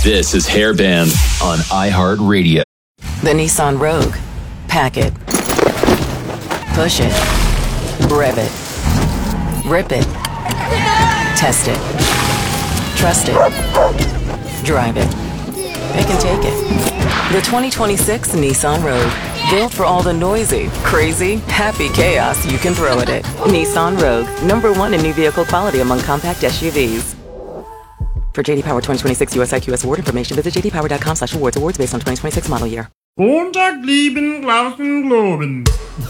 This is Hairband on iHeartRadio. The Nissan Rogue. Pack it. Push it. Rev it. Rip it. Test it. Trust it. Drive it. Pick and take it. The 2026 Nissan Rogue. Built for all the noisy, crazy, happy chaos you can throw at it. Nissan Rogue. #1 in new vehicle quality among compact SUVs. For JD Power 2026 US IQS award information, visit jdpower.com/awards. Awards based on 2026 model year. Montag lieben Klausen Globen.